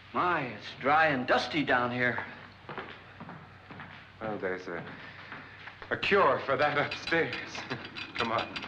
My, it's dry and dusty down here. Well, there's a cure for that upstairs. Come on.